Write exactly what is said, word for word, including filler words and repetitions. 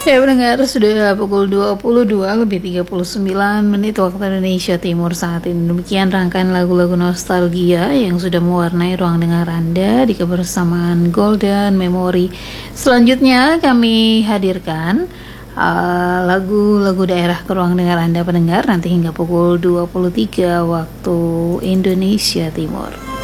Ya pendengar, sudah pukul dua puluh dua lebih tiga puluh sembilan menit waktu Indonesia Timur saat ini. Demikian rangkaian lagu-lagu nostalgia yang sudah mewarnai ruang dengar Anda di kebersamaan Golden Memory. Selanjutnya kami hadirkan uh, lagu-lagu daerah ke ruang dengar Anda pendengar nanti hingga pukul dua puluh tiga waktu Indonesia Timur.